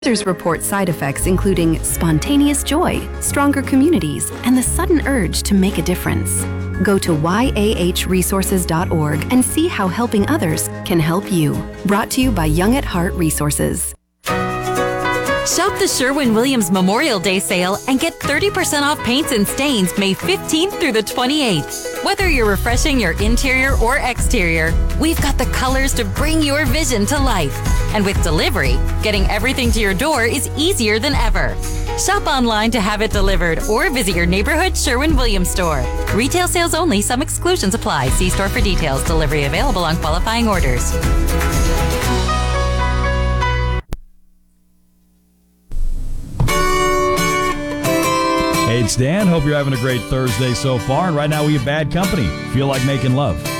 Others report side effects including spontaneous joy, stronger communities, and the sudden urge to make a difference. Go to yahresources.org and see how helping others can help you. Brought to you by Young at Heart Resources. Shop the Sherwin-Williams Memorial Day sale and get 30% off paints and stains May 15th through the 28th. Whether you're refreshing your interior or exterior, we've got the colors to bring your vision to life. And with delivery, getting everything to your door is easier than ever. Shop online to have it delivered or visit your neighborhood Sherwin-Williams store. Retail sales only. Some exclusions apply. See store for details. Delivery available on qualifying orders. Hey, it's Dan. Hope you're having a great Thursday so far. And right now we have Bad Company. Feel like making love.